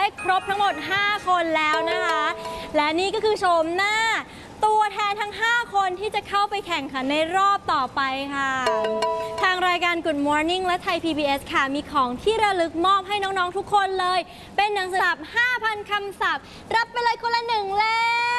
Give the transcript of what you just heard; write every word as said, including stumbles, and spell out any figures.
ครบทั้งหมดห้าคนแล้วนะคะและนี่ก็คือโฉมหน้าตัวแทนทั้งห้าคนที่จะเข้าไปแข่งขันในรอบต่อไปค่ะทางรายการ Good Morning และไทย พี บี เอส ค่ะมีของที่ระลึกมอบให้น้องๆทุกคนเลยเป็นหนังสือศัพท์ ห้าพัน คำศัพท์รับไปเลยคนละหนึ่งเล่ม